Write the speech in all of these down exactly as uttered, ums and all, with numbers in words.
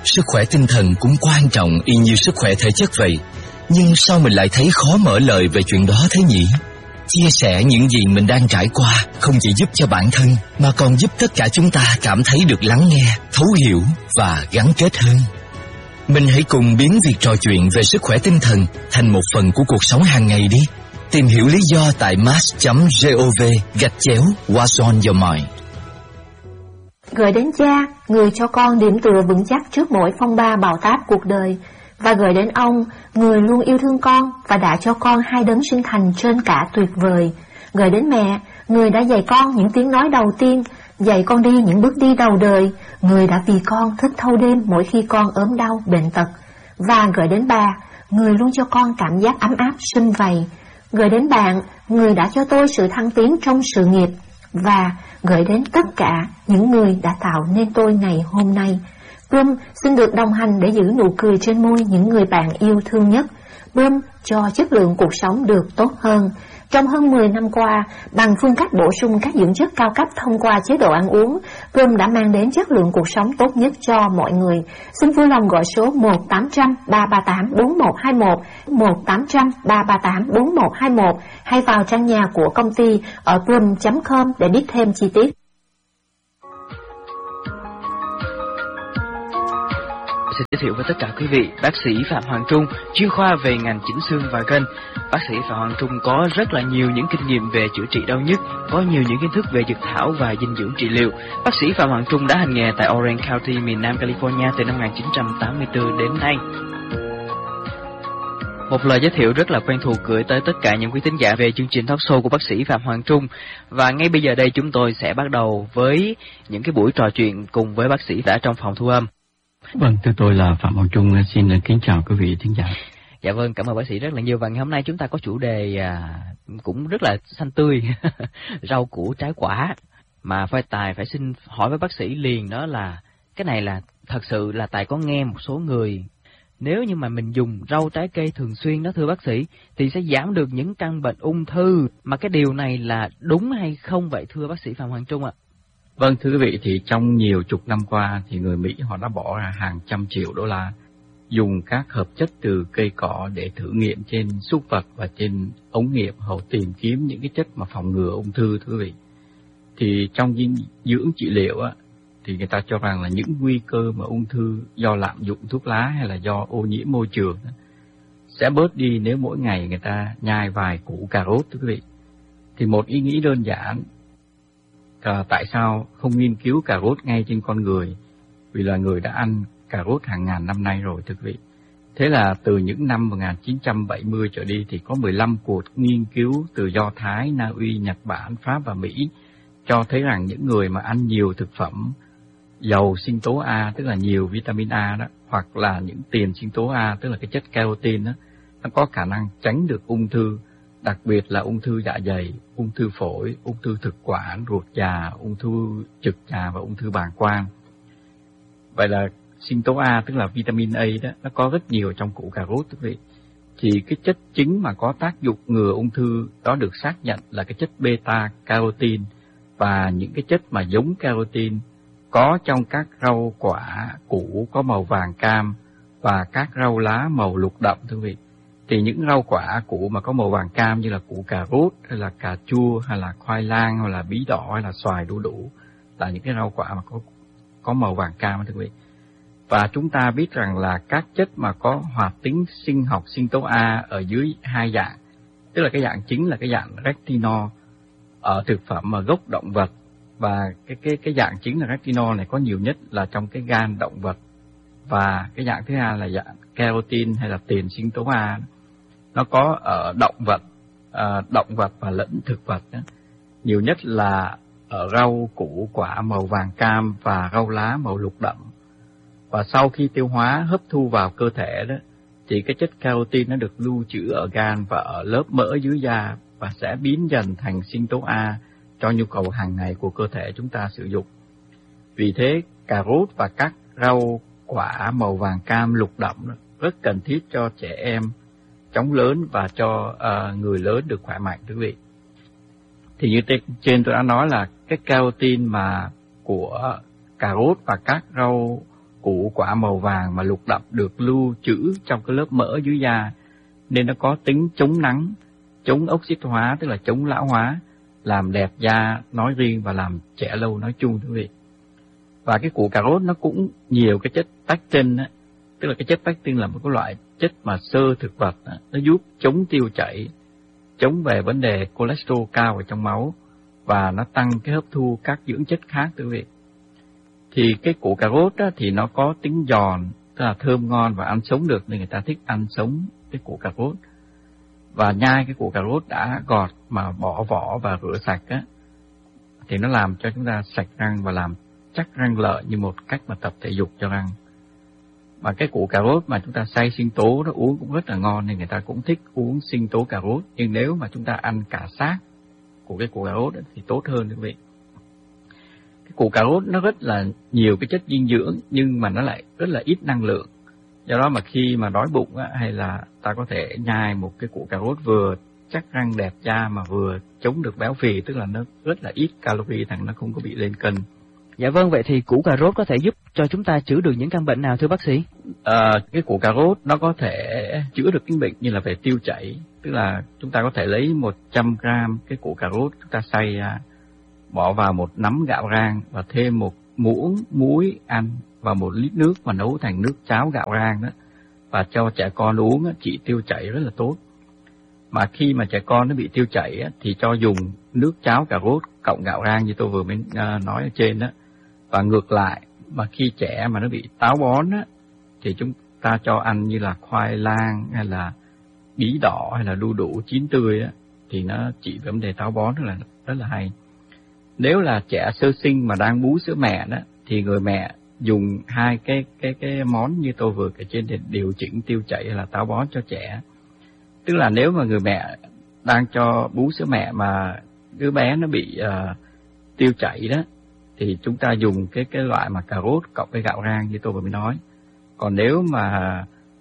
sức khỏe tinh thần cũng quan trọng y như sức khỏe thể chất vậy. Nhưng sao mình lại thấy khó mở lời về chuyện đó thế nhỉ? Chia sẻ những gì mình đang trải qua không chỉ giúp cho bản thân mà còn giúp tất cả chúng ta cảm thấy được lắng nghe, thấu hiểu và gắn kết hơn. Mình hãy cùng biến việc trò chuyện về sức khỏe tinh thần thành một phần của cuộc sống hàng ngày đi. Tìm hiểu lý do tại mass chấm gov gạch chéo What's on your mind. Gửi đến cha, người cho con điểm tựa vững chắc trước mỗi phong ba bão táp cuộc đời. Và gửi đến ông, người luôn yêu thương con và đã cho con hai đấng sinh thành trên cả tuyệt vời. Gửi đến mẹ, người đã dạy con những tiếng nói đầu tiên, dạy con đi những bước đi đầu đời, người đã vì con thức thâu đêm mỗi khi con ốm đau, bệnh tật. Và gửi đến bà, người luôn cho con cảm giác ấm áp, sum vầy. Gửi đến bạn, người đã cho tôi sự thăng tiến trong sự nghiệp. Và gửi đến tất cả những người đã tạo nên tôi ngày hôm nay. Plum xin được đồng hành để giữ nụ cười trên môi những người bạn yêu thương nhất. Plum cho chất lượng cuộc sống được tốt hơn. Trong hơn mười năm qua, bằng phương cách bổ sung các dưỡng chất cao cấp thông qua chế độ ăn uống, Plum đã mang đến chất lượng cuộc sống tốt nhất cho mọi người. Xin vui lòng gọi số một tám trăm ba ba tám bốn một hai một, một tám trăm ba ba tám bốn một hai một hay vào trang nhà của công ty ở plum chấm com để biết thêm chi tiết. Xin giới thiệu với tất cả quý vị, bác sĩ Phạm Hoàng Trung, chuyên khoa về ngành chỉnh xương và gân. Bác sĩ Phạm Hoàng Trung có rất là nhiều những kinh nghiệm về chữa trị đau nhức, có nhiều những kiến thức về dược thảo và dinh dưỡng trị liệu. Bác sĩ Phạm Hoàng Trung đã hành nghề tại Orange County, miền Nam California từ năm một nghìn chín trăm tám mươi tư đến nay. Một lời giới thiệu rất là quen thuộc gửi tới tất cả những quý thính giả về chương trình talk show của bác sĩ Phạm Hoàng Trung. Và ngay bây giờ đây chúng tôi sẽ bắt đầu với những cái buổi trò chuyện cùng với bác sĩ đã trong phòng thu âm. Vâng, thưa tôi là Phạm Hoàng Trung, xin kính chào quý vị thính giả. Dạ vâng, cảm ơn bác sĩ rất là nhiều. Và ngày hôm nay chúng ta có chủ đề à, cũng rất là xanh tươi, rau củ trái quả. Mà phải Tài phải xin hỏi với bác sĩ liền, đó là cái này là thật sự là Tài có nghe một số người, nếu như mà mình dùng rau trái cây thường xuyên đó thưa bác sĩ, thì sẽ giảm được những căn bệnh ung thư. Mà cái điều này là đúng hay không vậy thưa bác sĩ Phạm Hoàng Trung ạ? Vâng, thưa quý vị, thì trong nhiều chục năm qua thì người Mỹ họ đã bỏ ra hàng trăm triệu đô la dùng các hợp chất từ cây cỏ để thử nghiệm trên súc vật và trên ống nghiệm hầu tìm kiếm những cái chất mà phòng ngừa ung thư, thưa quý vị. Thì trong dinh dưỡng trị liệu á, thì người ta cho rằng là những nguy cơ mà ung thư do lạm dụng thuốc lá hay là do ô nhiễm môi trường á, sẽ bớt đi nếu mỗi ngày người ta nhai vài củ cà rốt, thưa quý vị. Thì một ý nghĩ đơn giản, À, tại sao không nghiên cứu cà rốt ngay trên con người, vì là người đã ăn cà rốt hàng ngàn năm nay rồi, thưa quý vị. Thế là từ những năm một nghìn chín trăm bảy mươi trở đi thì có mười lăm cuộc nghiên cứu từ Do Thái, Na Uy, Nhật Bản, Pháp và Mỹ cho thấy rằng những người mà ăn nhiều thực phẩm giàu sinh tố A, tức là nhiều vitamin A đó, hoặc là những tiền sinh tố A, tức là cái chất keratin đó, nó có khả năng tránh được ung thư, đặc biệt là ung thư dạ dày, ung thư phổi, ung thư thực quản, ruột già, ung thư trực tràng và ung thư bàng quang. Vậy là sinh tố A, tức là vitamin A đó, nó có rất nhiều trong củ cà rốt, quý vị. Thì cái chất chính mà có tác dụng ngừa ung thư đó được xác nhận là cái chất beta-carotene và những cái chất mà giống carotene có trong các rau quả củ có màu vàng cam và các rau lá màu lục đậm, thưa quý vị. Thì những rau quả củ mà có màu vàng cam như là củ cà rốt hay là cà chua hay là khoai lang hay là bí đỏ hay là xoài đu đủ là những cái rau quả mà có có màu vàng cam, thưa quý vị. Và chúng ta biết rằng là các chất mà có hoạt tính sinh học sinh tố A ở dưới hai dạng, tức là cái dạng chính là cái dạng retinol ở thực phẩm mà gốc động vật, và cái cái cái dạng chính là retinol này có nhiều nhất là trong cái gan động vật, và cái dạng thứ hai là dạng keratin hay là tiền sinh tố A, nó có ở động vật, à, động vật và lẫn thực vật đó. Nhiều nhất là ở rau củ quả màu vàng cam và rau lá màu lục đậm. Và sau khi tiêu hóa hấp thu vào cơ thể đó, thì cái chất keratin nó được lưu trữ ở gan và ở lớp mỡ dưới da và sẽ biến dần thành sinh tố A cho nhu cầu hàng ngày của cơ thể chúng ta sử dụng. Vì thế, cà rốt và các rau quả màu vàng cam lục đậm rất cần thiết cho trẻ em, chóng lớn và cho uh, người lớn được khỏe mạnh, quý vị. Thì như trên tôi đã nói là cái keratin mà của cà rốt và các rau củ quả màu vàng mà lục đậm được lưu trữ trong cái lớp mỡ dưới da, nên nó có tính chống nắng, chống oxit hóa, tức là chống lão hóa, làm đẹp da nói riêng và làm trẻ lâu nói chung, quý vị. Và cái củ cà rốt nó cũng nhiều cái chất pectin á, tức là cái chất pectin là một cái loại chất mà xơ thực vật á, nó giúp chống tiêu chảy, chống về vấn đề cholesterol cao ở trong máu, và nó tăng cái hấp thu các dưỡng chất khác, quý vị. Thì cái củ cà rốt á, thì nó có tính giòn, tức là thơm ngon và ăn sống được, nên người ta thích ăn sống cái củ cà rốt. Và nhai cái củ cà rốt đã gọt mà bỏ vỏ và rửa sạch á, thì nó làm cho chúng ta sạch răng và làm chắc răng lợi như một cách mà tập thể dục cho răng. Và cái củ cà rốt mà chúng ta xay sinh tố nó uống cũng rất là ngon, nên người ta cũng thích uống sinh tố cà rốt. Nhưng nếu mà chúng ta ăn cả xác của cái củ cà rốt thì tốt hơn, quý vị. Cái củ cà rốt nó rất là nhiều cái chất dinh dưỡng, nhưng mà nó lại rất là ít năng lượng. Do đó mà khi mà đói bụng á, hay là ta có thể nhai một cái củ cà rốt vừa chắc răng đẹp da mà vừa chống được béo phì, tức là nó rất là ít calorie, thằng nó không có bị lên cân. Dạ vâng, vậy thì củ cà rốt có thể giúp cho chúng ta chữa được những căn bệnh nào thưa bác sĩ? À, cái củ cà rốt nó có thể chữa được những bệnh như là về tiêu chảy, tức là chúng ta có thể lấy một trăm gram cái củ cà rốt, chúng ta xay ra, bỏ vào một nắm gạo rang và thêm một muỗng muối ăn vào một lít nước và nấu thành nước cháo gạo rang đó, và cho trẻ con uống á, trị tiêu chảy rất là tốt. Mà khi mà trẻ con nó bị tiêu chảy á, thì cho dùng nước cháo cà rốt cộng gạo rang như tôi vừa mới uh, nói ở trên đó. Và ngược lại, mà khi trẻ mà nó bị táo bón á, thì chúng ta cho ăn như là khoai lang hay là bí đỏ hay là đu đủ chín tươi á, thì nó trị vấn đề táo bón rất là rất là hay. Nếu là trẻ sơ sinh mà đang bú sữa mẹ đó, thì người mẹ dùng hai cái cái cái món như tôi vừa kể trên để điều chỉnh tiêu chảy hay là táo bón cho trẻ. Tức là nếu mà người mẹ đang cho bú sữa mẹ mà đứa bé nó bị uh, tiêu chảy đó, thì chúng ta dùng cái cái loại mà cà rốt cộng với gạo rang như tôi vừa mới nói. Còn nếu mà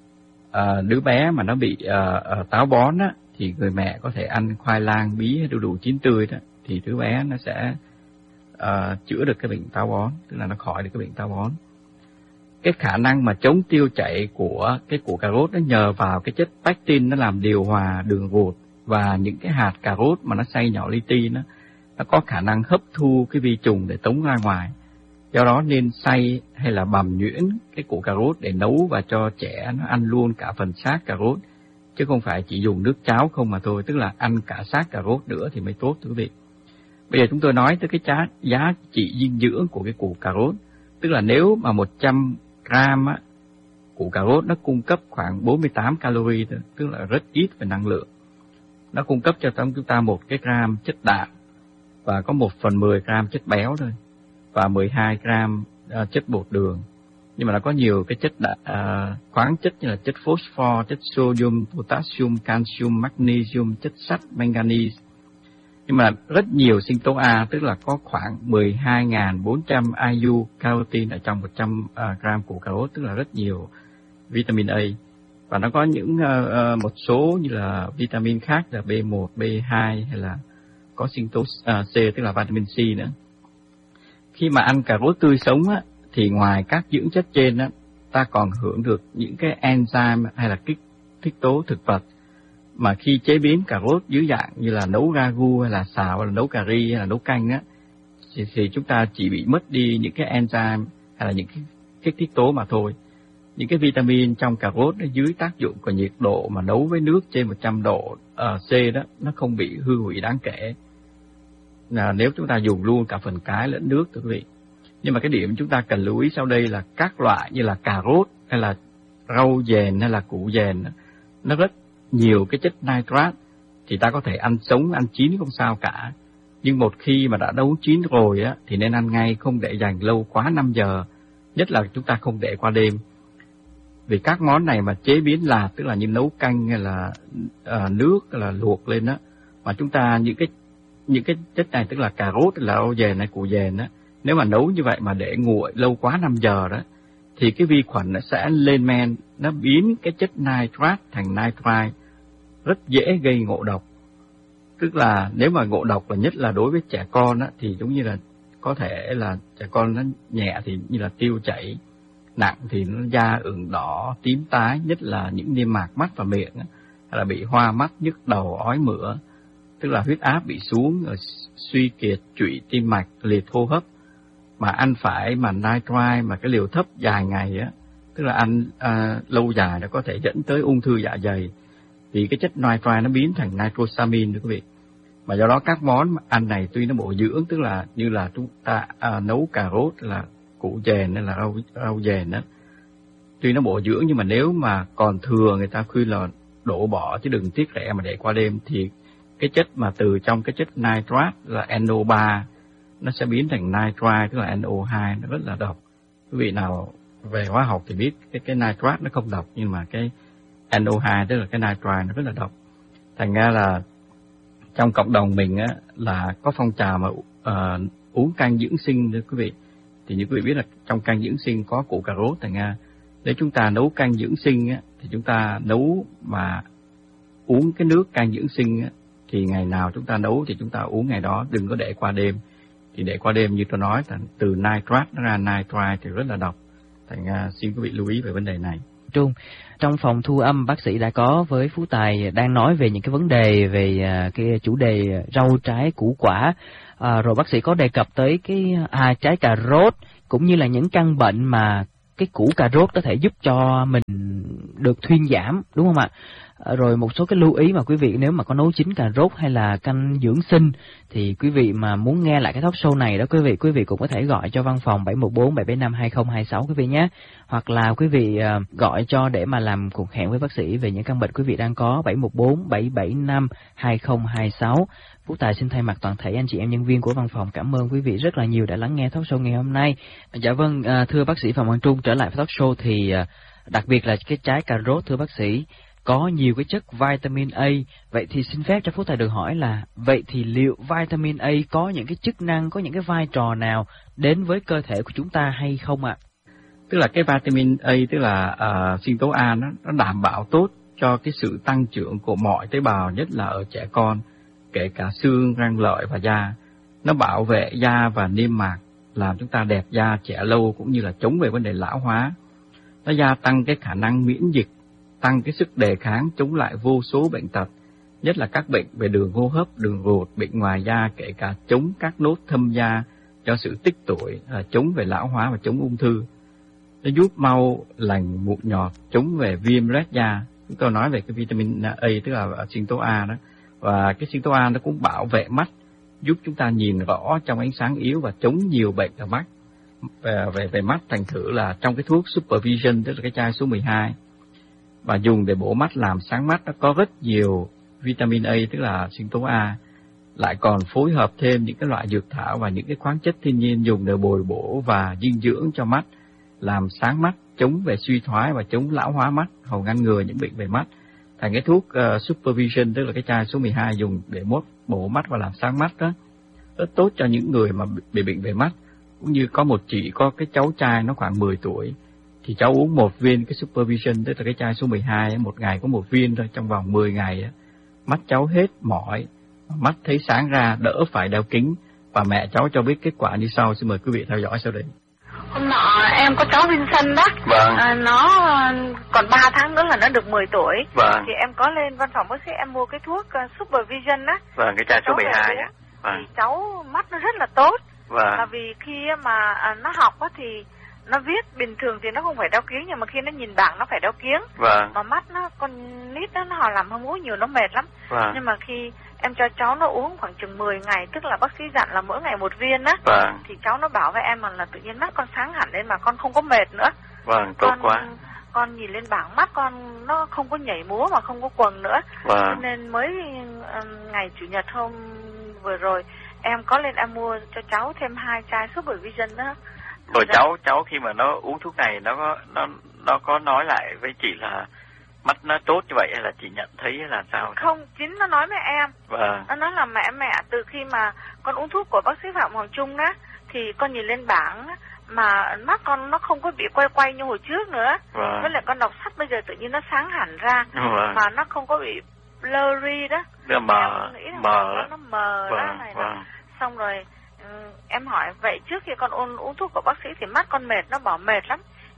uh, đứa bé mà nó bị uh, uh, táo bón á, thì người mẹ có thể ăn khoai lang, bí hay đu đủ chín tươi đó, thì đứa bé nó sẽ uh, chữa được cái bệnh táo bón, tức là nó khỏi được cái bệnh táo bón. Cái khả năng mà chống tiêu chảy của cái củ cà rốt nó nhờ vào cái chất pectin, nó làm điều hòa đường ruột, và những cái hạt cà rốt mà nó xay nhỏ li ti nó nó có khả năng hấp thu cái vi trùng để tống ra ngoài. Do đó nên xay hay là bằm nhuyễn cái củ cà rốt để nấu và cho trẻ nó ăn luôn cả phần xác cà rốt, chứ không phải chỉ dùng nước cháo không mà thôi, tức là ăn cả xác cà rốt nữa thì mới tốt, quý vị. Bây giờ chúng tôi nói tới cái giá, giá trị dinh dưỡng của cái củ cà rốt, tức là nếu mà một trăm gram á, củ cà rốt nó cung cấp khoảng bốn mươi tám calorie thôi, tức là rất ít về năng lượng. Nó cung cấp cho chúng ta một cái gram chất đạm và có một phần mười gram chất béo thôi, và mười hai gram uh, chất bột đường. Nhưng mà nó có nhiều cái chất đạ, uh, khoáng chất như là chất phosphor, chất sodium, potassium, calcium, magnesium, chất sắt, manganese. Nhưng mà rất nhiều sinh tố A, tức là có khoảng mười hai nghìn bốn trăm i u carotin ở trong một trăm uh, gram củ cà rốt, tức là rất nhiều vitamin A. Và nó có những uh, uh, một số như là vitamin khác là B một, B hai hay là có sinh tố uh, C, tức là vitamin C nữa. Khi mà ăn cà rốt tươi sống á, thì ngoài các dưỡng chất trên á, ta còn hưởng được những cái enzyme hay là kích thích tố thực vật mà khi chế biến cà rốt dưới dạng như là nấu ragu hay là xào hay là nấu cà ri hay là nấu canh á, thì, thì chúng ta chỉ bị mất đi những cái enzyme hay là những cái kích thích tố mà thôi. Những cái vitamin trong cà rốt nó dưới tác dụng của nhiệt độ mà nấu với nước trên một trăm độ uh, C đó, nó không bị hư hủy đáng kể. Là nếu chúng ta dùng luôn cả phần cái lẫn nước, thưa quý vị. Nhưng mà cái điểm chúng ta cần lưu ý sau đây là các loại như là cà rốt hay là rau dền hay là củ dền, nó rất nhiều cái chất nitrat, thì ta có thể ăn sống, ăn chín không sao cả. Nhưng một khi mà đã nấu chín rồi á, thì nên ăn ngay, không để dành lâu quá năm giờ. Nhất là chúng ta không để qua đêm. Vì các món này mà chế biến là, tức là như nấu canh hay là uh, nước hay là luộc lên á, mà chúng ta những cái những cái chất này, tức là cà rốt là rau dền hay củ dền á, nếu mà nấu như vậy mà để nguội lâu quá năm giờ đó, thì cái vi khuẩn nó sẽ lên men, nó biến cái chất nitrat thành nitrite, rất dễ gây ngộ độc. Tức là nếu mà ngộ độc, và nhất là đối với trẻ con á, thì giống như là có thể là trẻ con nó nhẹ thì như là tiêu chảy, nặng thì nó da ửng đỏ, tím tái, nhất là những niêm mạc mắt và miệng, hay là bị hoa mắt, nhức đầu, ói mửa, tức là huyết áp bị xuống, rồi suy kiệt, trụy tim mạch, liệt hô hấp. Mà ăn phải mà nitrite mà cái liều thấp dài ngày á, tức là ăn à, lâu dài nó có thể dẫn tới ung thư dạ dày, vì cái chất nitrite nó biến thành nitrosamine thưa quý vị. Mà do đó các món ăn này tuy nó bổ dưỡng, tức là như là chúng ta à, nấu cà rốt là củ dền hay là rau rau dền đó, tuy nó bổ dưỡng nhưng mà nếu mà còn thừa người ta khuyên là đổ bỏ chứ đừng tiếc rẻ mà để qua đêm, thì cái chất mà từ trong cái chất nitrate là en o ba nó sẽ biến thành nitrite, tức là en o hai, nó rất là độc. Quý vị nào về hóa học thì biết cái cái nitrate nó không độc, nhưng mà cái en o hai tức là cái nitrite nó rất là độc. Thành ra là trong cộng đồng mình á là có phong trào mà uh, uống canh dưỡng sinh thưa quý vị. Thì như quý vị biết là trong canh dưỡng sinh có củ cà rốt. Thành ra nếu chúng ta nấu canh dưỡng sinh á, thì chúng ta nấu mà uống cái nước canh dưỡng sinh á, thì ngày nào chúng ta nấu thì chúng ta uống ngày đó, đừng có để qua đêm. Thì để qua đêm như tôi nói, từ nitrate nó ra nitrite thì rất là độc. Thành ra xin quý vị lưu ý về vấn đề này. Trung, trong phòng thu âm bác sĩ đã có với Phú Tài đang nói về những cái vấn đề về cái chủ đề rau trái củ quả, à, rồi bác sĩ có đề cập tới cái à, trái cà rốt cũng như là những căn bệnh mà cái củ cà rốt có thể giúp cho mình được thuyên giảm, đúng không ạ? Rồi một số cái lưu ý mà quý vị nếu mà có nấu chín cà rốt hay là canh dưỡng sinh thì quý vị mà muốn nghe lại cái talk show này đó quý vị, quý vị cũng có thể gọi cho văn phòng bảy một bốn bảy bảy năm hai không hai sáu quý vị nhé. Hoặc là quý vị uh, gọi cho để mà làm cuộc hẹn với bác sĩ về những căn bệnh quý vị đang có, bảy một bốn bảy bảy năm hai không hai sáu. Phú Tài xin thay mặt toàn thể anh chị em nhân viên của văn phòng cảm ơn quý vị rất là nhiều đã lắng nghe talk show ngày hôm nay. Dạ vâng, uh, thưa bác sĩ Phạm Quang Trung, trở lại với talk show thì uh, đặc biệt là cái trái cà rốt thưa bác sĩ có nhiều cái chất vitamin A. Vậy thì xin phép cho Phú Tài được hỏi là vậy thì liệu vitamin A có những cái chức năng, có những cái vai trò nào đến với cơ thể của chúng ta hay không ạ? Tức là cái vitamin A, tức là uh, sinh tố A, nó, nó đảm bảo tốt cho cái sự tăng trưởng của mọi tế bào, nhất là ở trẻ con, kể cả xương, răng lợi và da. Nó bảo vệ da và niêm mạc, làm chúng ta đẹp da, trẻ lâu, cũng như là chống về vấn đề lão hóa. Nó gia tăng cái khả năng miễn dịch, tăng cái sức đề kháng chống lại vô số bệnh tật, nhất là các bệnh về đường hô hấp, đường ruột, bệnh ngoài da, kể cả chống các nốt thâm da do sự tích tủi, chống về lão hóa và chống ung thư. Nó giúp mau lành mụn nhọt, chống về viêm loét da. Chúng tôi nói về cái vitamin A, tức là sinh tố A đó. Và cái sinh tố A nó cũng bảo vệ mắt, giúp chúng ta nhìn rõ trong ánh sáng yếu và chống nhiều bệnh ở mắt. Về, về, về mắt, thành thử là trong cái thuốc Supervision, tức là cái chai số mười hai, và dùng để bổ mắt làm sáng mắt, nó có rất nhiều vitamin A, tức là sinh tố A, lại còn phối hợp thêm những cái loại dược thảo và những cái khoáng chất thiên nhiên dùng để bồi bổ và dinh dưỡng cho mắt, làm sáng mắt, chống về suy thoái và chống lão hóa mắt, hầu ngăn ngừa những bệnh về mắt. Thành cái thuốc uh, Supervision, tức là cái chai số mười hai dùng để mốt bổ mắt và làm sáng mắt đó, rất tốt cho những người mà bị bệnh về mắt. Cũng như có một chị có cái cháu trai nó khoảng mười tuổi, thì cháu uống một viên cái Supervision, tức là cái chai số mười hai, một ngày có một viên thôi, trong vòng mười ngày mắt cháu hết mỏi, mắt thấy sáng ra, đỡ phải đeo kính, và mẹ cháu cho biết kết quả như sau. Xin mời quý vị theo dõi sau đây. Hôm nọ em có cháu Vincent đó, vâng. à, nó còn ba tháng nữa là nó được mười tuổi, vâng. Thì em có lên văn phòng bác sĩ, em mua cái thuốc uh, Supervision á, vâng, cái chai số mười hai á, vâng. Thì cháu mắt nó rất là tốt, vâng. Và vì khi mà à, nó học á thì nó viết bình thường thì nó không phải đeo kiếng, nhưng mà khi nó nhìn bảng nó phải đeo kiếng, vâng. Mà mắt nó, con nít đó, nó họ làm hôm uống nhiều nó mệt lắm, vâng. Nhưng mà khi em cho cháu nó uống khoảng chừng mười ngày, tức là bác sĩ dặn là mỗi ngày một viên á, vâng. Thì cháu nó bảo với em là tự nhiên mắt con sáng hẳn lên mà con không có mệt nữa. Vâng, tốt con, quá. Con nhìn lên bảng mắt con nó không có nhảy múa mà không có quầng nữa, vâng. Cho nên mới um, ngày chủ nhật hôm vừa rồi em có lên em mua cho cháu thêm hai chai Supervision đó. Rồi cháu cháu khi mà nó uống thuốc này nó có nó nó có nói lại với chị là mắt nó tốt như vậy hay là chị nhận thấy là sao? Không, chính nó nói với em. Vâng. Nó nói là mẹ mẹ từ khi mà con uống thuốc của bác sĩ Phạm Hoàng Trung á thì con nhìn lên bảng á, mà mắt con nó không có bị quay quay như hồi trước nữa. Vâng. Với lại con đọc sách bây giờ tự nhiên nó sáng hẳn ra. Vâng. Mà nó không có bị blurry đó. Nó mờ, mờ. Nó mờ vâng, đó này vâng. đó. Xong rồi um, em hỏi vậy trước khi con uống, uống thuốc của bác sĩ thì mắt con mệt, nó bảo mệt lắm.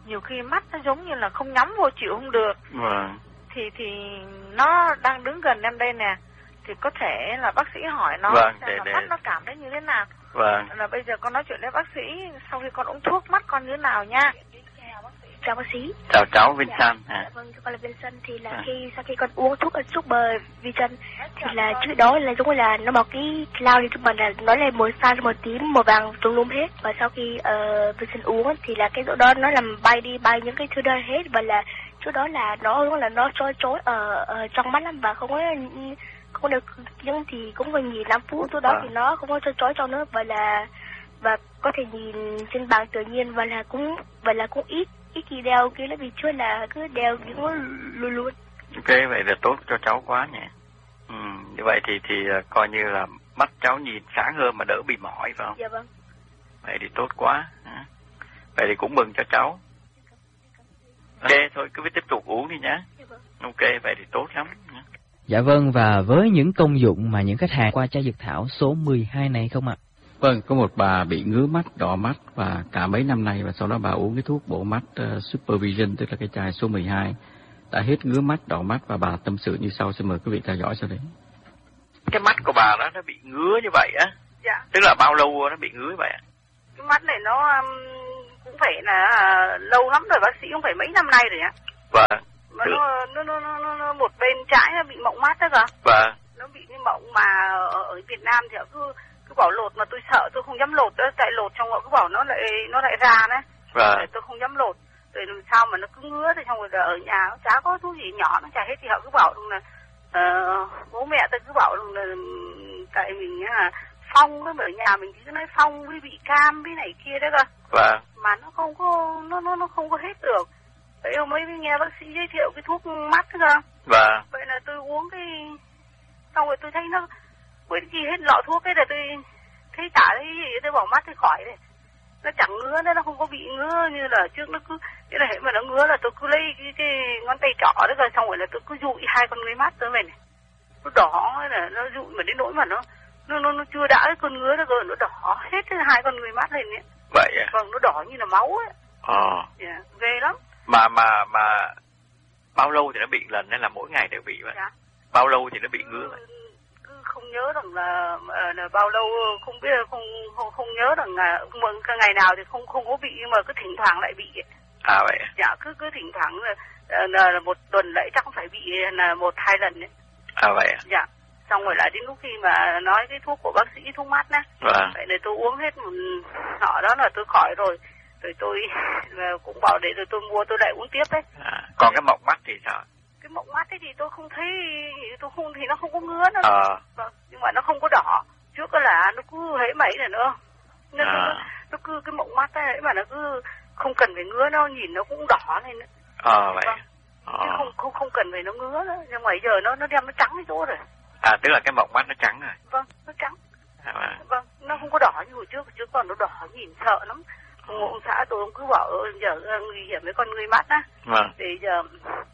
nhiều khi mắt nó giống như là không nhắm vô chịu không được. Vâng. Thì thì nó đang đứng gần em đây nè, thì có thể là bác sĩ hỏi nó vâng, xem để, là để... mắt nó cảm thấy như thế nào. Vâng. Là bây giờ con nói chuyện với bác sĩ, sau khi con uống thuốc mắt con như thế nào nha. Chào bác sĩ. Chào cháu Vincent. Dạ, à. dạ vâng, con là Vincent. Thì là à. khi sau khi con uống thuốc Super Vision thì là trước đó là giống như là nó bảo cái lao thì chúng mình là nó là màu xanh, màu tím, màu vàng tùm lum hết. Và sau khi uh, Vincent uống thì là cái chỗ đó nó làm bay đi bay những cái thứ đó hết. Và là trước đó là nó là nó trôi trôi ở uh, uh, trong mắt lắm và không có không được, nhưng thì cũng còn nhìn năm phút trước đó à. Thì nó không có trôi trôi trong nữa. Và là và có thể nhìn trên bảng tự nhiên và là cũng và là cũng ít ít khi đeo kia là vì chưa là cứ đeo những nó luôn luôn. Ok, vậy là tốt cho cháu quá nhỉ. Ừ, như vậy thì thì uh, coi như là mắt cháu nhìn sáng hơn mà đỡ bị mỏi phải không? Dạ vâng. Vậy thì tốt quá. À. Vậy thì cũng mừng cho cháu. Ok, thôi cứ tiếp tục uống đi nhé. Dạ vâng. Ok, vậy thì tốt lắm. Dạ vâng, và với những công dụng mà những khách hàng qua chai dược thảo số mười hai này không ạ? Vâng, có một bà bị ngứa mắt, đỏ mắt và cả mấy năm nay, và sau đó bà uống cái thuốc bổ mắt uh, Supervision, tức là cái chai số mười hai, đã hết ngứa mắt, đỏ mắt, và bà tâm sự như sau. Xin mời quý vị theo dõi sau đấy. Cái mắt của bà đó nó bị ngứa như vậy á? Dạ. Tức là bao lâu nó bị ngứa như vậy ạ? Cái mắt này nó um, cũng phải là uh, lâu lắm rồi, bác sĩ cũng phải mấy năm nay rồi ạ. Vâng. Mà nó, nó, nó, nó, nó một bên trái nó bị mộng mắt đó cơ. Vâng. Nó bị cái mộng mà ở, ở Việt Nam thì cứ cứ bảo lột, mà tôi sợ tôi không dám lột đó, tại lột trong họ cứ bảo nó lại nó lại ra đấy. Vâng. Tôi không dám lột. Rồi làm sao mà nó cứ ngứa thì xong rồi ở nhà nó chả có thuốc gì nhỏ nó chả hết, thì họ cứ bảo là uh, bố mẹ tôi cứ bảo là tại mình là phong đó, ở nhà mình cứ nói phong với bị cam với này kia đấy cơ. Vâng. Mà nó không có nó nó nó không có hết được. Vậy hôm ấy nghe bác sĩ giới thiệu cái thuốc mắt cơ. Vâng. Vậy là tôi uống cái xong rồi tôi thấy nó quên chi hết lọ thuốc ấy, là tôi thấy chả thấy gì, tôi bỏ mắt tôi khỏi đấy. Nó chẳng ngứa nữa, nó không có bị ngứa như là trước. Nó cứ cái là hệ mà nó ngứa là tôi cứ lấy cái, cái ngón tay trỏ đó rồi xong rồi là tôi cứ dụi hai con người mắt tới vậy này, nó đỏ là nó dụi mà đến nỗi mà nó nó nó, nó chưa đã cái con ngứa đó rồi, nó đỏ hết cái hai con người mắt lên ấy. Vậy à? Vâng, nó đỏ như là máu ấy. Ờ. Yeah, ghê lắm. Mà mà mà bao lâu thì nó bị lần hay là mỗi ngày đều bị vậy? Dạ. Bao lâu thì nó bị ngứa vậy? Cứ không nhớ rằng là, là bao lâu, không biết, không không, không nhớ rằng là cái ngày nào thì không không có bị, nhưng mà cứ thỉnh thoảng lại bị. À vậy. Dạ, cứ cứ thỉnh thoảng là, là, là một tuần lại chắc phải bị là một hai lần đấy. À vậy. Dạ. Xong rồi lại đến lúc khi mà nói cái thuốc của bác sĩ, thuốc mắt á. Vâng. Vậy là tôi uống hết một nọ đó là tôi khỏi rồi. Rồi tôi cũng bảo để rồi tôi mua tôi lại uống tiếp đấy. À, còn cái mộng mắt thì sao? Cái mộng mắt ấy thì tôi không thấy, tôi không thì nó không có ngứa nữa. Ờ. Vâng, nhưng mà nó không có đỏ. Trước là nó cứ hễ mấy này nữa. Nó, à. nó, nó cứ cái mộng mắt ấy mà nó cứ không cần phải ngứa, nó nhìn nó cũng đỏ lên nữa. Ờ vậy. Vâng. Ờ. Chứ không không không cần phải nó ngứa nữa, nhưng mà bây giờ nó nó đem nó trắng cái chỗ rồi. À, tức là cái mộng mắt nó trắng rồi. Vâng, nó trắng. À, vâng. Vâng, nó không có đỏ như hồi trước, trước còn nó đỏ nhìn sợ lắm. Ông xã tôi cũng cứ bảo giờ nguy hiểm với con người mắt á. Vâng. Thì giờ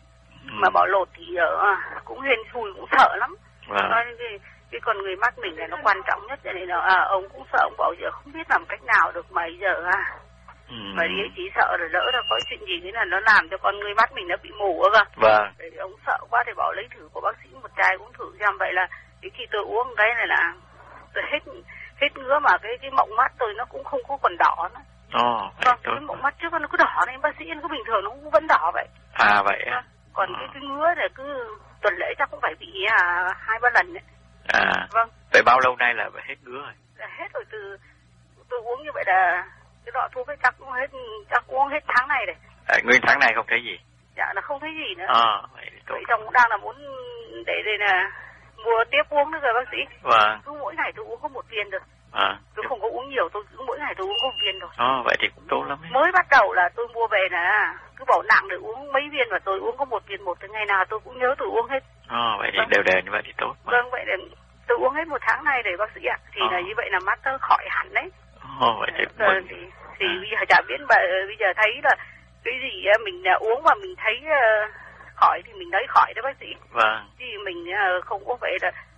mà bảo lột thì giờ cũng hên xui, cũng sợ lắm. Vâng. Nói cái, cái con người mắt mình này nó quan trọng nhất, cho nên là à, ông cũng sợ, ông bảo giờ không biết làm cách nào được mà giờ à. Ừ. Mà đi chỉ sợ là lỡ là có chuyện gì thế là nó làm cho con người mắt mình nó bị mù cơ. Vâng. Thì ông sợ quá thì bảo lấy thử của bác sĩ một chai cũng thử xem. Vậy là cái khi tôi uống cái này là tôi hết hết ngứa, mà cái cái mộng mắt tôi nó cũng không có còn đỏ nữa. Ồ, vâng, cái mộng mắt trước nó cứ đỏ này, bác sĩ nó cứ bình thường nó cũng vẫn đỏ vậy. À vậy à. Vâng. Còn à. cái, cái ngứa này cứ tuần lễ chắc cũng phải bị à, hai ba lần đấy. À. Vâng. Vậy bao lâu nay là hết ngứa rồi? Là hết rồi, từ tôi uống như vậy là cái lọ thuốc ấy chắc cũng hết, chắc uống hết tháng này này. À, nguyên tháng này không thấy gì? Dạ, là không thấy gì nữa. À, vậy thì tốt. Vậy chồng cũng đang là muốn để đây là mua tiếp uống nữa rồi bác sĩ. Vâng. Cứ mỗi ngày tôi uống có một viên rồi. À. Tôi không có uống nhiều, tôi cứ mỗi ngày tôi uống có một viên rồi. À, vậy thì cũng tốt lắm ấy. Mới bắt đầu là tôi mua về là cứ bảo nặng để uống mấy viên, và tôi uống có một viên một, từ ngày nào tôi cũng nhớ tôi uống hết. À, vậy thì vâng. đều đều như vậy thì tốt. Vâng, vậy là tôi uống hết một tháng này để bác sĩ ạ. Thì à. là như vậy là mắt nó khỏi hẳn đấy. À, vậy thì à, thì, thì à. bây giờ chả biết mà bây giờ thấy là cái gì mình uống mà mình thấy uh, khỏi thì mình lấy khỏi đó bác sĩ. Vâng. Thì mình uh, không có phải là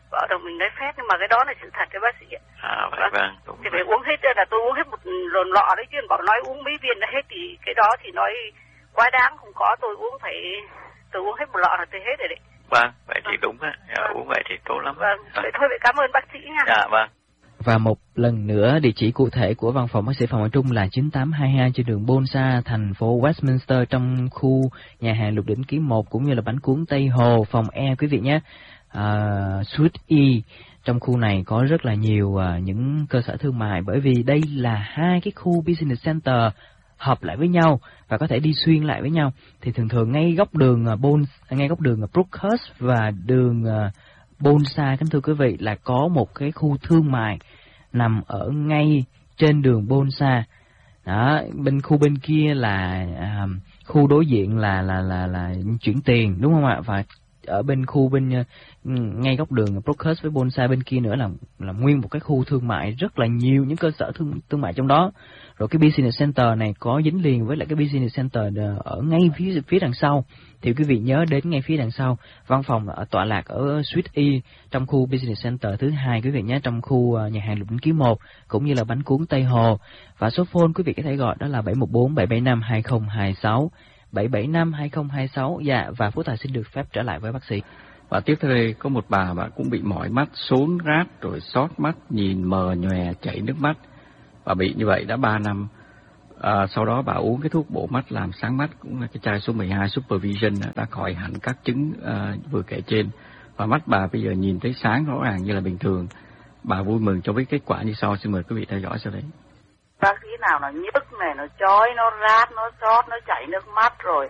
vợ chồng mình lấy phép, nhưng mà cái đó là sự thật đấy bác sĩ ạ. À vậy vâng. Đúng thì vậy. phải uống hết, là tôi uống hết một lon lọ đấy chứ, bảo nói uống mấy viên là hết thì cái đó thì nói quá đáng, không có, tôi uống phải tôi uống hết một lọ là tôi hết rồi đấy. Vâng, vậy thì vâng. đúng á, vâng. Uống vậy thì tốt lắm. Vâng, vâng. Vậy thôi vậy cảm ơn bác sĩ nha. Dạ vâng. Và một lần nữa, địa chỉ cụ thể của văn phòng bác sĩ Phạm Quang Trung là chín tám hai hai trên đường Bonsa, thành phố Westminster, trong khu nhà hàng Lục Đỉnh Ký một cũng như là bánh cuốn Tây Hồ, phòng E quý vị nhé. À, Suite E. Trong khu này có rất là nhiều uh, những cơ sở thương mại, bởi vì đây là hai cái khu business center hợp lại với nhau và có thể đi xuyên lại với nhau. Thì thường thường ngay góc đường uh, Bon, ngay góc đường uh, Brookhurst và đường uh, Bonsa, kính thưa quý vị, là có một cái khu thương mại nằm ở ngay trên đường Bonsa. Đó, bên khu bên kia là à, khu đối diện là là là là chuyển tiền, đúng không ạ? Và ở bên khu bên ngay góc đường Brookhurst với Bonsa bên kia nữa là là nguyên một cái khu thương mại, rất là nhiều những cơ sở thương thương mại trong đó. Rồi cái business center này có dính liền với lại cái business center ở ngay phía phía đằng sau. Thì quý vị nhớ đến ngay phía đằng sau, văn phòng ở tọa lạc ở Suite E trong khu business center thứ hai quý vị nhé, trong khu nhà hàng Lục Đỉnh Ký một cũng như là bánh cuốn Tây Hồ. Và số phone quý vị có thể gọi đó là bảy một bốn bảy bảy năm hai không hai sáu, bảy bảy năm hai không hai sáu. Dạ, và Phú Tài xin được phép trở lại với bác sĩ. Và tiếp theo đây có một bà bà cũng bị mỏi mắt, sốn rát rồi xót mắt, nhìn mờ nhòe, chảy nước mắt. Bà bị như vậy đã ba năm. À, sau đó bà uống cái thuốc bổ mắt làm sáng mắt, cũng là cái chai số mười hai Supervision, đã khỏi hẳn các chứng à, vừa kể trên. Và mắt bà bây giờ nhìn thấy sáng rõ ràng như là bình thường. Bà vui mừng cho biết kết quả như sau, xin mời quý vị theo dõi sau đấy. Bác sĩ nào nó nhức này, nó chói, nó rát, nó xót, nó chảy nước mắt rồi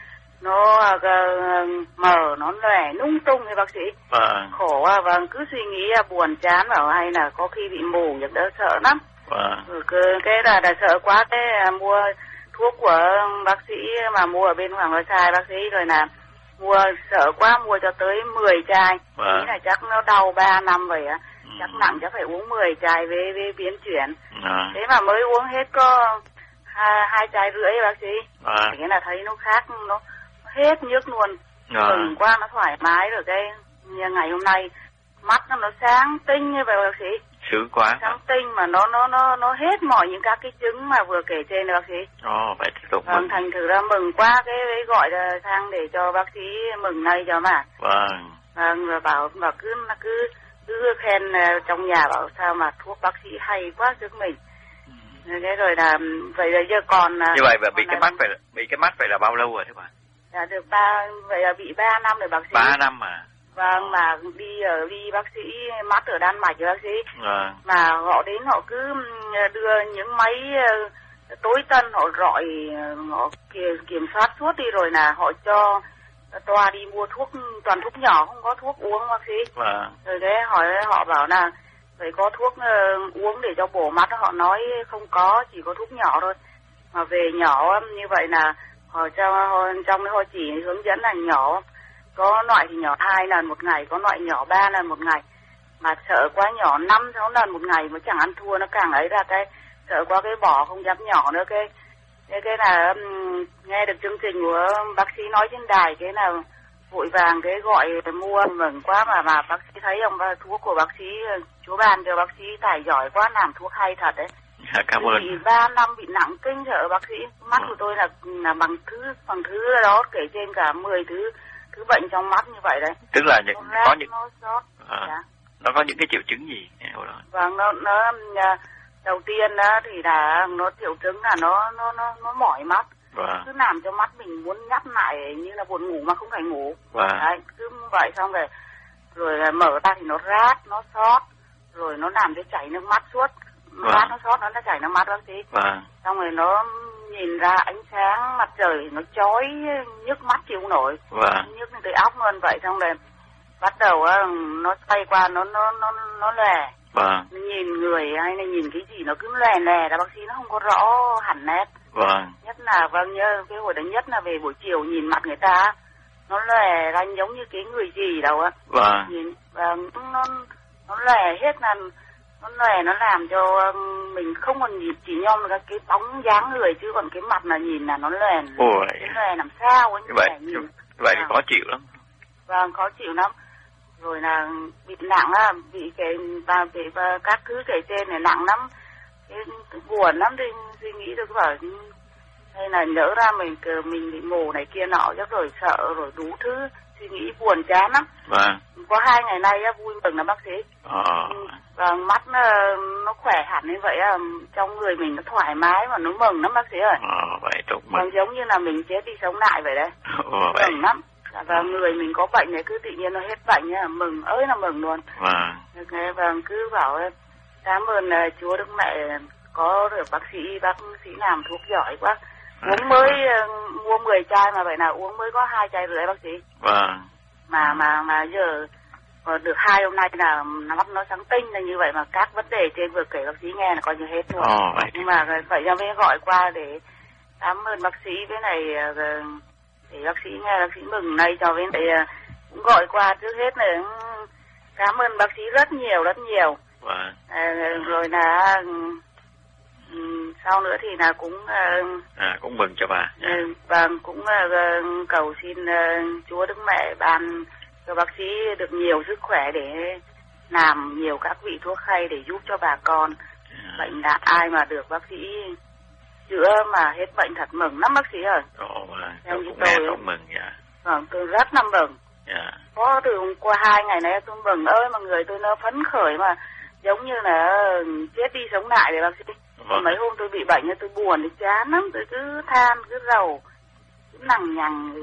nó uh, mờ, nó lòe lung tung thì bác sĩ. Vâng. Khổ à, vâng, cứ suy nghĩ buồn chán bảo hay là có khi bị mù được đỡ sợ lắm. Vâng. Ừ, cái là đã sợ quá, cái mua thuốc của bác sĩ mà mua ở bên Hoàng Hoa Sai bác sĩ rồi là mua sợ quá, mua cho tới mười chai. Vâng. Nghĩ là chắc nó đau ba năm vậy á. Ừ. Chắc nặng chắc phải uống mười chai với, với biến chuyển. Ừ. Thế mà mới uống hết có hai, hai chai rưỡi bác sĩ. Vâng. Thế là thấy nó khác, nó hết nhức luôn. Vâng. Mừng quá, nó thoải mái rồi. Cái ngày hôm nay mắt nó, nó sáng tinh như vậy bác sĩ. Sướng quá. Sáng tinh mà nó nó nó nó hết mọi những các cái chứng mà vừa kể trên bác sĩ. Ồ, vậy thì đúng. Vâng, thành thử ra mừng quá, cái gọi là sang để cho bác sĩ mừng ngay cho mà. Vâng. Vâng, và bảo và cứ cứ cứ khen trong nhà bảo sao mà thuốc bác sĩ hay quá giúp mình. Ừ. Thế rồi là vậy là giờ còn như vậy và bị cái mắt vậy là, bị cái mắt vậy là bao lâu rồi thế bà? Dạ được ba, vậy là bị ba năm rồi bác sĩ. Ba năm mà. Vâng, mà đi ở đi bác sĩ mắt ở Đan Mạch bác sĩ. Vâng. Mà họ đến họ cứ đưa những máy tối tân, họ rọi, họ kiểm soát suốt đi rồi là họ cho toa đi mua thuốc, toàn thuốc nhỏ, không có thuốc uống bác sĩ. Vâng. Rồi thế hỏi họ bảo là phải có thuốc uh, uống để cho bổ mắt, họ nói không có, chỉ có thuốc nhỏ thôi. Mà về nhỏ như vậy là họ cho trong cái họ chỉ hướng dẫn là nhỏ, có loại thì nhỏ hai lần một ngày, có loại nhỏ ba lần một ngày. Mà sợ quá, nhỏ năm sáu lần một ngày mà chẳng ăn thua, nó càng ấy ra cái sợ quá, cái bỏ không dám nhỏ nữa. Cái cái cái là um, nghe được chương trình của bác sĩ nói trên đài, cái là vội vàng cái gọi mua, mừng quá. Mà mà bác sĩ thấy ông thuốc của bác sĩ chú ban cho bác sĩ tài giỏi quá, làm thuốc hay thật đấy. À, cảm ơn. Bị ba năm bị nặng kinh sợ bác sĩ. Mắt ừ. của tôi là là bằng thứ bằng thứ đó kể trên cả mười thứ thứ bệnh trong mắt như vậy đấy. Tức là những nó có những nó sót. À, dạ. Nó có những cái triệu chứng gì? Vâng, nó nó đầu tiên đó thì là nó triệu chứng là nó nó nó nó mỏi mắt. Vâng. Cứ làm cho mắt mình muốn nhắm lại như là buồn ngủ mà không phải ngủ. Vâng. Đấy, cứ vậy xong rồi rồi là mở ra thì nó rát, nó xót, rồi nó làm cho chảy nước mắt suốt. Vâng. Rát nó xót, nó chảy nước mắt bác sĩ. Vâng. Xong rồi nó nhìn ra ánh sáng mặt trời nó chói, nhức mắt chịu nổi. Vâng. Nhức tới óc luôn vậy. Xong rồi bắt đầu nó xoay qua, nó nó nó nó lè. Vâng. Nhìn người hay là nhìn cái gì nó cứ lè lè là bác sĩ nó không có rõ hẳn nét. Vâng. Nhất là vâng nhớ cái hồi đấy nhất là về buổi chiều nhìn mặt người ta nó lè ra giống như cái người gì đâu á. Vâng. Nhìn và nó nó lè hết, là nó lè, nó làm cho mình không còn nhìn, chỉ nhom cái cái bóng dáng người, chứ còn cái mặt là nhìn là nó lè. Ôi. Cái lè làm sao ấy. Như vậy, như vậy thì khó chịu lắm. Vâng, khó chịu lắm. rồi là bị nặng á, bị cái và bị và các thứ kể trên này nặng lắm, cái buồn lắm, thì suy nghĩ tôi cứ bảo hay là nhớ ra mình mình bị mù này kia nọ, chắc rồi sợ rồi đủ thứ suy nghĩ buồn chán lắm. Vâng. Có hai ngày nay á, vui mừng là bác sĩ. Ờ. Và mắt nó, nó khỏe hẳn như vậy á, trong người mình nó thoải mái mà nó mừng lắm bác sĩ ơi. Ờ, vậy chúc mừng. Còn giống như là mình chết đi sống lại vậy đấy. Ờ, vậy. Mừng lắm. Và người mình có bệnh này cứ tự nhiên nó hết bệnh nhá, mừng ơi là mừng luôn. Vâng. Và cứ bảo cảm ơn Chúa Đức Mẹ có được bác sĩ, bác sĩ làm thuốc giỏi quá. Uống mới mua mười chai mà vậy nào uống mới có hai chai rưỡi bác sĩ. Vâng. Mà mà mà giờ được hai hôm nay là mắt nó sáng tinh là như vậy, mà các vấn đề trên vừa kể bác sĩ nghe là coi như hết luôn. Ồ, vậy. Nhưng mà vậy ra mới gọi qua để cảm ơn bác sĩ, với này để bác sĩ nghe bác sĩ mừng này cho với này cũng gọi qua trước hết là cảm ơn bác sĩ rất nhiều rất nhiều. Vâng. À, rồi là Ừ, sau nữa thì là cũng uh, à cũng mừng cho bà. Yeah. Uh, vâng, cũng uh, cầu xin uh, Chúa Đức Mẹ ban cho bác sĩ được nhiều sức khỏe để làm nhiều các vị thuốc hay để giúp cho bà con. Yeah. Bệnh là ai mà được bác sĩ chữa mà hết bệnh thật mừng lắm bác sĩ ơi. Ồ, vâng, tôi cũng tôi, nghe cũng mừng. Yeah. Vâng, tôi rất là mừng. Yeah. Có từ qua hai ngày này tôi mừng ơi mà người tôi nó phấn khởi mà giống như là chết đi sống lại đấy bác sĩ. Vâng. Mấy hôm tôi bị bệnh tôi buồn, tôi chán lắm, tôi cứ than, cứ rầu, cứ nằng nhằng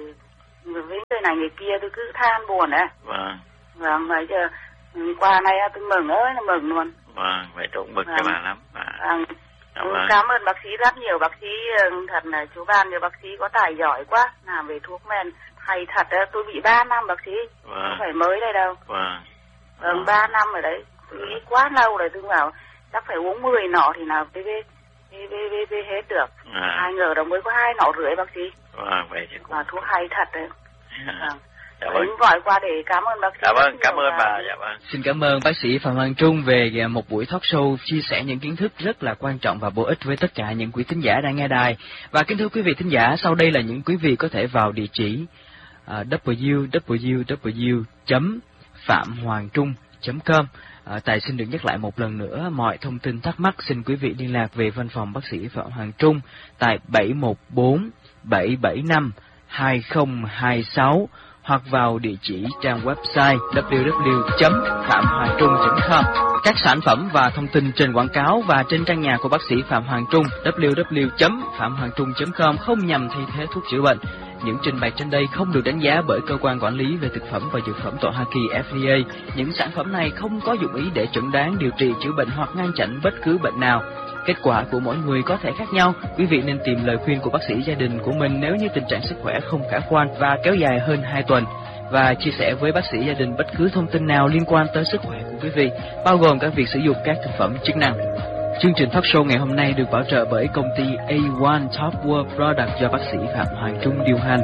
với người này người kia, tôi cứ than buồn đấy. Vâng. Vâng, vậy giờ qua nay tôi mừng ơi là mừng luôn. Vâng, vậy tôi cũng mừng vâng. cho bà lắm. À. Vâng. Vâng. Cảm ơn bác sĩ rất nhiều, bác sĩ thật là chú ban cho bác sĩ có tài giỏi quá, làm về thuốc men hay thật. Tôi bị ba năm bác sĩ, vâng. không phải mới đây đâu. Vâng. Vâng, ba năm rồi đấy, tôi nghĩ quá lâu rồi, tôi bảo chắc phải uống mười nọ thì nào bê bê bê bê bê, bê hết được. À. Ai ngờ đâu mới có hai nọ rưỡi bác sĩ. Vâng, vậy thì cũng... Và thuốc hay thật đấy. À. Vâng. Dạ vâng. Gọi qua để cảm ơn bác sĩ. Cảm ơn, cảm ơn bà. Dạ vâng. Xin cảm ơn bác sĩ Phạm Hoàng Trung về một buổi talk show chia sẻ những kiến thức rất là quan trọng và bổ ích với tất cả những quý thính giả đang nghe đài. Và kính thưa quý vị thính giả, sau đây là những quý vị có thể vào địa chỉ uh, w w w chấm phạm hoàng trung chấm com. À, Tài xin được nhắc lại một lần nữa, mọi thông tin thắc mắc xin quý vị liên lạc về văn phòng bác sĩ Phạm Hoàng Trung tại bảy một bốn bảy bảy năm hai không hai sáu hoặc vào địa chỉ trang website w w w chấm phạm hoàng trung chấm com. Các sản phẩm và thông tin trên quảng cáo và trên trang nhà của bác sĩ Phạm Hoàng Trung w w w chấm phạm hoàng trung chấm com không nhằm thay thế thuốc chữa bệnh. Những trình bày trên đây không được đánh giá bởi cơ quan quản lý về thực phẩm và dược phẩm tại Hoa Kỳ F D A. Những sản phẩm này không có dụng ý để chẩn đoán, điều trị, chữa bệnh hoặc ngăn chặn bất cứ bệnh nào. Kết quả của mỗi người có thể khác nhau. Quý vị nên tìm lời khuyên của bác sĩ gia đình của mình nếu như tình trạng sức khỏe không khả quan và kéo dài hơn hai tuần. Và chia sẻ với bác sĩ gia đình bất cứ thông tin nào liên quan tới sức khỏe của quý vị, bao gồm cả việc sử dụng các thực phẩm chức năng. Chương trình talk show ngày hôm nay được bảo trợ bởi công ty A một Top World Product do bác sĩ Phạm Hoàng Trung điều hành.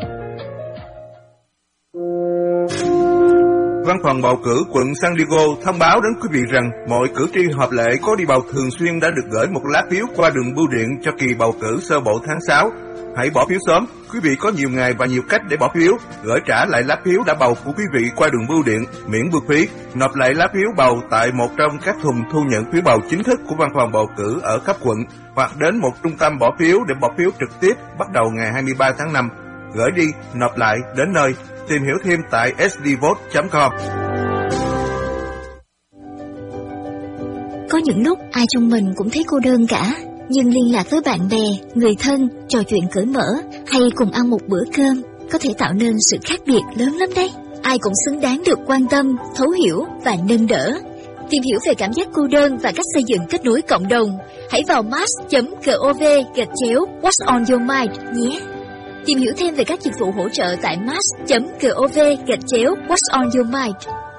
Văn phòng bầu cử quận San Diego thông báo đến quý vị rằng mọi cử tri hợp lệ có đi bầu thường xuyên đã được gửi một lá phiếu qua đường bưu điện cho kỳ bầu cử sơ bộ tháng sáu. Hãy bỏ phiếu sớm. Quý vị có nhiều ngày và nhiều cách để bỏ phiếu. Gửi trả lại lá phiếu đã bầu của quý vị qua đường bưu điện miễn vượt phí. Nộp lại lá phiếu bầu tại một trong các thùng thu nhận phiếu bầu chính thức của văn phòng bầu cử ở cấp quận, hoặc đến một trung tâm bỏ phiếu để bỏ phiếu trực tiếp bắt đầu ngày hai mươi ba tháng năm. Gửi đi, nộp lại, đến nơi. Tìm hiểu thêm tại s d vote chấm com. Có những lúc ai trong mình cũng thấy cô đơn cả, nhưng liên lạc với bạn bè, người thân, trò chuyện cởi mở hay cùng ăn một bữa cơm có thể tạo nên sự khác biệt lớn lắm đấy. Ai cũng xứng đáng được quan tâm, thấu hiểu và nâng đỡ. Tìm hiểu về cảm giác cô đơn và cách xây dựng kết nối cộng đồng, hãy vào mass chấm gov gạch chéo What's on your mind nhé. Tìm hiểu thêm về các dịch vụ hỗ trợ tại mass chấm gov gạch chéo What's on your mind.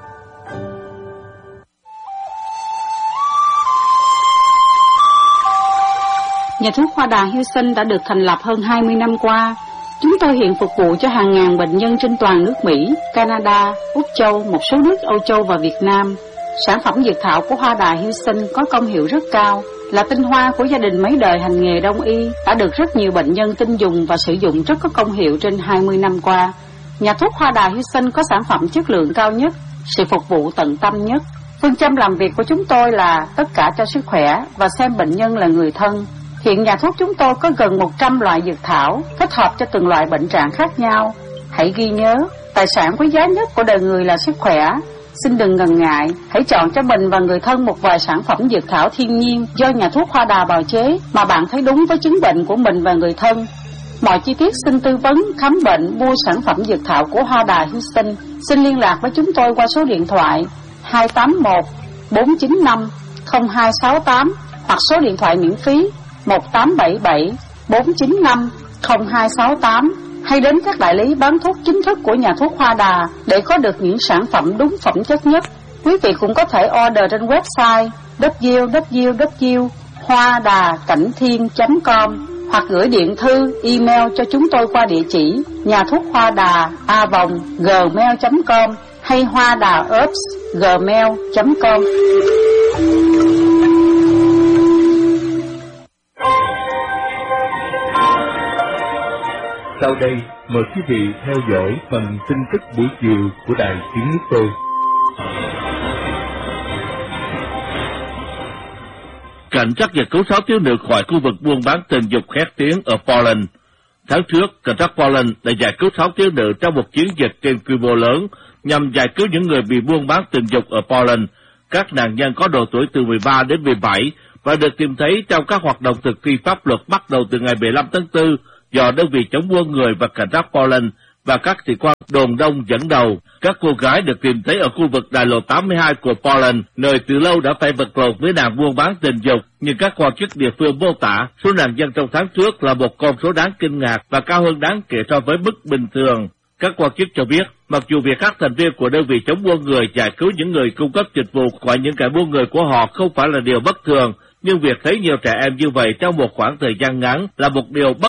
Nhà thuốc Hoa Đà Houston đã được thành lập hơn hai mươi năm qua. Chúng tôi hiện phục vụ cho hàng ngàn bệnh nhân trên toàn nước Mỹ, Canada, Úc Châu, một số nước Âu Châu và Việt Nam. Sản phẩm dược thảo của Hoa Đà Houston có công hiệu rất cao, là tinh hoa của gia đình mấy đời hành nghề đông y, đã được rất nhiều bệnh nhân tin dùng và sử dụng rất có công hiệu trên hai mươi năm qua. Nhà thuốc Hoa Đà Houston có sản phẩm chất lượng cao nhất, sự phục vụ tận tâm nhất. Phương châm làm việc của chúng tôi là tất cả cho sức khỏe và xem bệnh nhân là người thân. Hiện nhà thuốc chúng tôi có gần một trăm loại dược thảo thích hợp cho từng loại bệnh trạng khác nhau. Hãy ghi nhớ, tài sản quý giá nhất của đời người là sức khỏe. Xin đừng ngần ngại, hãy chọn cho mình và người thân một vài sản phẩm dược thảo thiên nhiên do nhà thuốc Hoa Đà bào chế mà bạn thấy đúng với chứng bệnh của mình và người thân. Mọi chi tiết xin tư vấn, khám bệnh, mua sản phẩm dược thảo của Hoa Đà Houston. Xin liên lạc với chúng tôi qua số điện thoại hai tám một bốn chín năm không hai sáu tám hoặc số điện thoại miễn phí một tám bảy bảy bốn chín năm không hai sáu tám, hay đến các đại lý bán thuốc chính thức của nhà thuốc Hoa Đà để có được những sản phẩm đúng phẩm chất nhất. Quý vị cũng có thể order trên website w w w chấm hoa đà cảnh thiên chấm com hoặc gửi điện thư, email cho chúng tôi qua địa chỉ nhà thuốc hoa đà a vòng gmail chấm com hay hoa đà herbs gmail chấm com. Sau đây, mời quý vị theo dõi phần tin tức buổi chiều của Đài Tiếng Nước Tôi. Cảnh sát giật cứu sáu thiếu nữ khỏi khu vực buôn bán tình dục khét tiếng ở Poland. Tháng trước, cảnh sát Poland đã giải cứu sáu thiếu nữ trong một chiến dịch trên quy mô lớn nhằm giải cứu những người bị buôn bán tình dục ở Poland. Các nạn nhân có độ tuổi từ mười ba đến mười bảy và được tìm thấy trong các hoạt động thực thi pháp luật bắt đầu từ ngày mười lăm tháng tư do đơn vị chống buôn người và cảnh sát Poland và các sĩ quan đồn đông dẫn đầu. Các cô gái được tìm thấy ở khu vực đại lộ tám mươi hai của Poland, nơi từ lâu đã phải vật lộn với nạn buôn bán tình dục, nhưng các quan chức địa phương mô tả số nạn nhân trong tháng trước là một con số đáng kinh ngạc và cao hơn đáng kể so với mức bình thường. Các quan chức cho biết, mặc dù việc các thành viên của đơn vị chống buôn người giải cứu những người cung cấp dịch vụ khỏi những kẻ buôn người của họ không phải là điều bất thường, nhưng việc thấy nhiều trẻ em như vậy trong một khoảng thời gian ngắn là một điều bất